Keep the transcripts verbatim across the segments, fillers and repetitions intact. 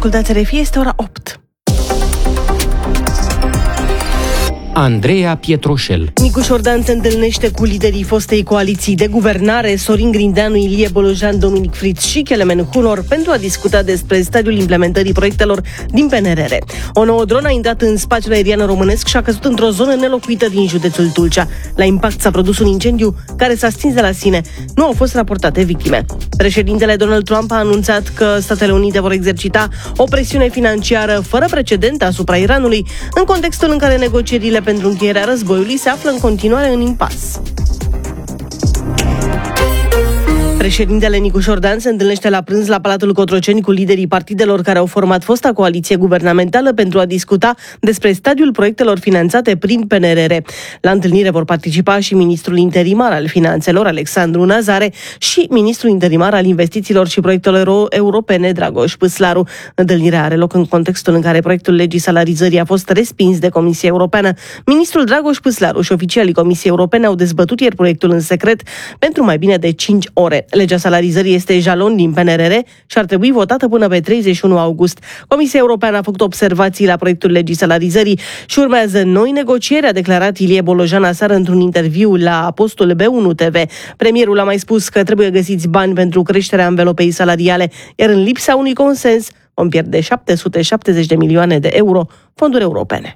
Ascultați R F I, este ora opt. Andreea Pietroșel. Nicu Șordan se întâlnește cu liderii fostei coaliții de guvernare, Sorin Grindeanu, Ilie Bolojan, Dominic Fritz și Kelemen Hunor, pentru a discuta despre stadiul implementării proiectelor din P N R R. O nouă dronă a intrat în spațiul aerian românesc și a căzut într-o zonă nelocuită din județul Tulcea. La impact s-a produs un incendiu care s-a stins de la sine. Nu au fost raportate victime. Președintele Donald Trump a anunțat că Statele Unite vor exercita o presiune financiară fără precedent asupra Iranului, în contextul în care negocierile pentru încheierea războiului se află în continuare în impas. Președintele Nicu Șordan se întâlnește la prânz la Palatul Cotroceni cu liderii partidelor care au format fosta coaliție guvernamentală pentru a discuta despre stadiul proiectelor finanțate prin P N R R. La întâlnire vor participa și ministrul interimar al finanțelor, Alexandru Nazare, și ministrul interimar al investițiilor și proiectelor europene, Dragoș Păslaru. Întâlnirea are loc în contextul în care proiectul legii salarizării a fost respins de Comisia Europeană. Ministrul Dragoș Păslaru și oficialii Comisiei Europene au dezbătut ieri proiectul în secret pentru mai bine de cinci ore. Legea salarizării este jalon din P N R R și ar trebui votată până pe treizeci și unu august. Comisia Europeană a făcut observații la proiectul legii salarizării și urmează noi negocieri, a declarat Ilie Bolojan aseară într-un interviu la postul B unu T V. Premierul a mai spus că trebuie găsiți bani pentru creșterea anvelopei salariale, iar în lipsa unui consens vom pierde șapte sute șaptezeci de milioane de euro fonduri europene.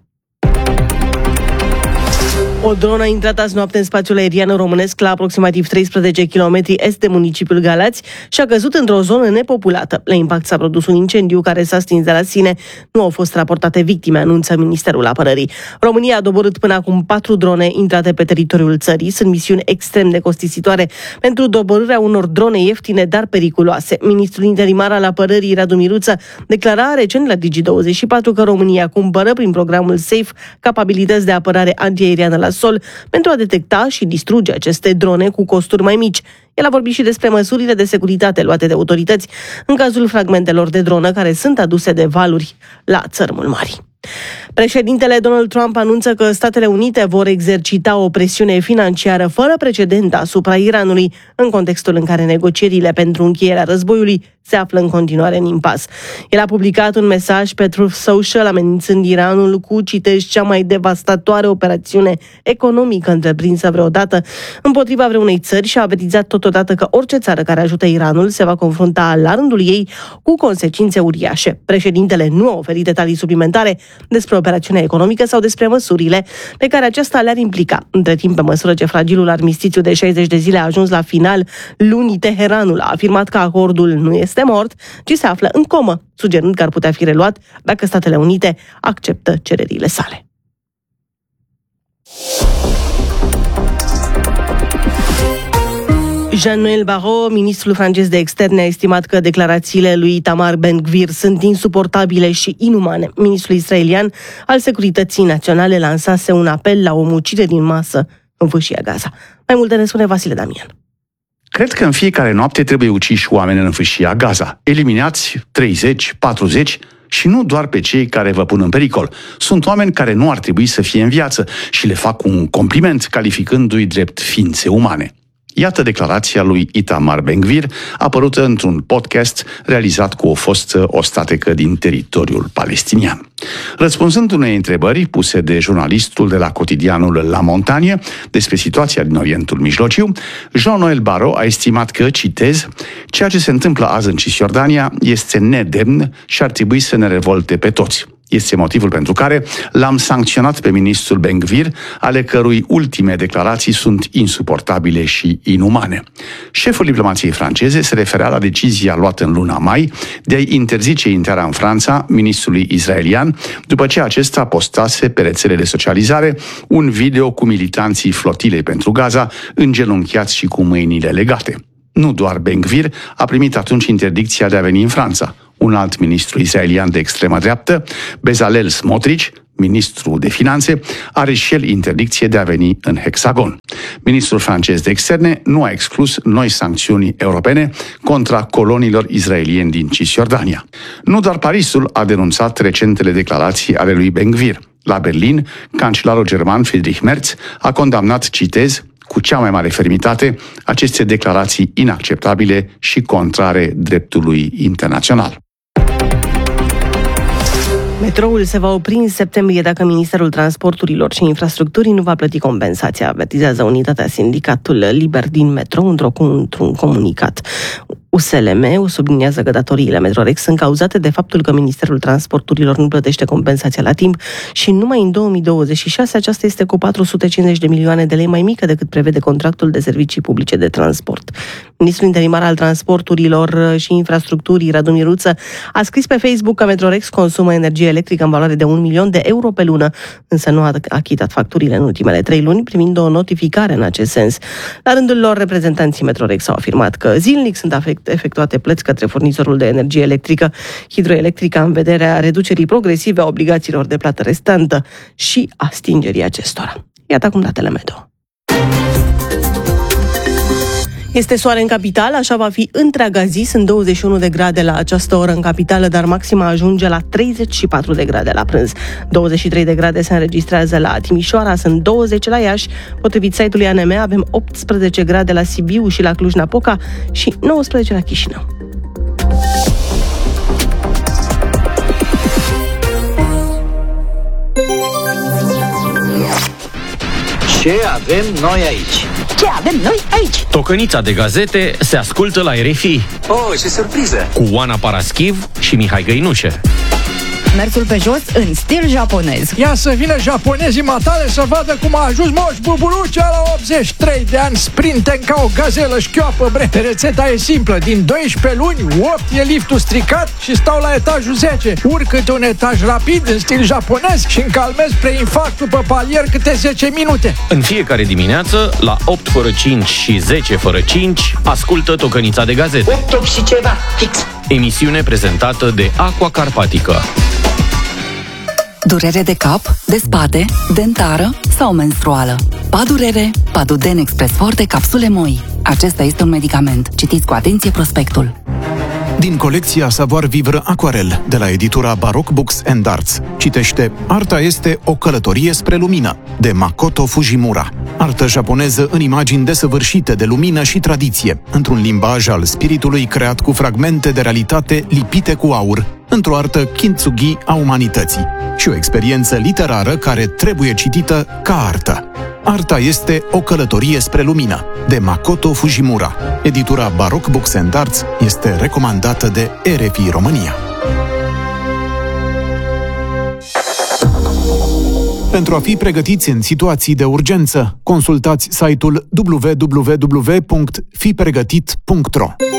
O dronă a intrat azi noapte în spațiul aerian românesc la aproximativ treisprezece kilometri est de municipiul Galați și a căzut într-o zonă nepopulată. La impact s-a produs un incendiu care s-a stins de la sine. Nu au fost raportate victime, anunță Ministerul Apărării. România a doborât până acum patru drone intrate pe teritoriul țării. Sunt misiuni extrem de costisitoare pentru doborârea unor drone ieftine, dar periculoase. Ministrul interimar al Apărării, Radu Miruță, declara recent la Digi douăzeci și patru că România cumpără prin programul SAFE capabilități de apărare antiaeriană la sol pentru a detecta și distruge aceste drone cu costuri mai mici. El a vorbit și despre măsurile de securitate luate de autorități în cazul fragmentelor de dronă care sunt aduse de valuri la țărmul mari. Președintele Donald Trump anunță că Statele Unite vor exercita o presiune financiară fără precedent asupra Iranului, în contextul în care negocierile pentru încheierea războiului se află în continuare în impas. El a publicat un mesaj pe Truth Social amenințând Iranul cu, citez, cea mai devastatoare operațiune economică întreprinsă vreodată împotriva vreunei țări și a avertizat totodată că orice țară care ajută Iranul se va confrunta la rândul ei cu consecințe uriașe. Președintele nu a oferit detalii suplimentare despre operațiunea economică sau despre măsurile pe care aceasta le-ar implica. Între timp, pe măsură ce fragilul armistițiu de șaizeci de zile a ajuns la final, luni Teheranul a afirmat că acordul nu este mort, ci se află în comă, sugerând că ar putea fi reluat dacă Statele Unite acceptă cererile sale. Jean-Noël Barrot, ministrul francez de externe, a estimat că declarațiile lui Itamar Ben-Gvir sunt insuportabile și inumane. Ministrul israelian al Securității Naționale lansase un apel la omucire din masă în fâșia Gaza. Mai multe ne spune Vasile Damian. Cred că în fiecare noapte trebuie uciși oameni în fâșia Gaza. Eliminați treizeci, patruzeci și nu doar pe cei care vă pun în pericol. Sunt oameni care nu ar trebui să fie în viață și le fac un compliment calificându-i drept ființe umane. Iată declarația lui Itamar Ben-Gvir, apărută într-un podcast realizat cu o fostă ostatecă din teritoriul palestinian. Răspunzând unei întrebări puse de jurnalistul de la cotidianul La Montagne despre situația din Orientul Mijlociu, Jean-Noël Barrot a estimat că, citez, ceea ce se întâmplă azi în Cisjordania este nedemn și ar trebui să ne revolte pe toți. Este motivul pentru care l-am sancționat pe ministrul Ben-Gvir, ale cărui ultime declarații sunt insuportabile și inumane. Șeful diplomației franceze se referea la decizia luată în luna mai de a-i interzice intrarea în Franța ministrului israelian, după ce acesta postase pe rețelele de socializare un video cu militanții flotilei pentru Gaza, îngenunchiați și cu mâinile legate. Nu doar Ben-Gvir a primit atunci interdicția de a veni în Franța. Un alt ministru israelian de extremă dreaptă, Bezalel Smotrich, ministru de finanțe, are și el interdicție de a veni în Hexagon. Ministrul francez de externe nu a exclus noi sancțiuni europene contra colonilor israelieni din Cisjordania. Nu doar Parisul a denunțat recentele declarații ale lui Ben-Gvir. La Berlin, cancelarul german Friedrich Merz a condamnat, citez, cu cea mai mare fermitate aceste declarații inacceptabile și contrare dreptului internațional. Metroul se va opri în septembrie dacă Ministerul Transporturilor și Infrastructurii nu va plăti compensația, avertizează unitatea Sindicatul Liber din Metrou într-un comunicat. U S L M subliniază că datoriile Metrorex sunt cauzate de faptul că Ministerul Transporturilor nu plătește compensația la timp și numai în două mii douăzeci și șase aceasta este cu patru sute cincizeci de milioane de lei mai mică decât prevede contractul de servicii publice de transport. Ministrul interimar al Transporturilor și Infrastructurii, Radu Miruță, a scris pe Facebook că Metrorex consumă energie electrică în valoare de un milion de euro pe lună, însă nu a achitat facturile în ultimele trei luni, primind o notificare în acest sens. La rândul lor, reprezentanții Metrorex au afirmat că zilnic sunt efectuate plăți către furnizorul de energie electrică hidroelectrică în vederea reducerii progresive a obligațiilor de plată restantă și a stingerii acestora. Iată acum datele meteo. Este soare în capitală, așa va fi întreaga zi, sunt douăzeci și unu de grade la această oră în capitală, dar maxima ajunge la treizeci și patru de grade la prânz. douăzeci și trei de grade se înregistrează la Timișoara, sunt douăzeci la Iași, potrivit site-ului A N M avem optsprezece grade la Sibiu și la Cluj-Napoca și nouăsprezece la Chișinău. Ce avem noi aici? Ce avem noi aici? Tocănița de gazete se ascultă la R F I. Oh, ce surpriză! Cu Oana Paraschiv și Mihai Găinușe. Mersul pe jos în stil japonez. Ia să vină japonezii matale să vadă cum a ajuns Moș Buburucea la optzeci și trei de ani, sprinten ca o gazelă șchioapă, bre. Rețeta e simplă, din doisprezece luni, opt e liftul stricat și stau la etajul zece. Urcă-te un etaj rapid în stil japonez și încalmez preinfarctul pe palier câte zece minute. În fiecare dimineață, la opt fără cinci și zece fără cinci, ascultă Tocănița de gazete. opt și ceva, fix. Emisiune prezentată de Aqua Carpatica. Durere de cap, de spate, dentară sau menstruală. Padurere, Paduden Express Forte capsule moi. Acesta este un medicament. Citiți cu atenție prospectul. Din colecția Savoir Vivre Aquarel, de la editura Baroque Books and Arts. Citește Arta este o călătorie spre lumină, de Makoto Fujimura. Artă japoneză în imagini desăvârșite de lumină și tradiție, într-un limbaj al spiritului creat cu fragmente de realitate lipite cu aur, într-o artă kintsugi a umanității și o experiență literară care trebuie citită ca artă. Arta este o călătorie spre lumină, de Makoto Fujimura. Editura Baroque Books and Arts este recomandată de R F I România. Pentru a fi pregătiți în situații de urgență, consultați site-ul w w w punct fi pregătit punct r o.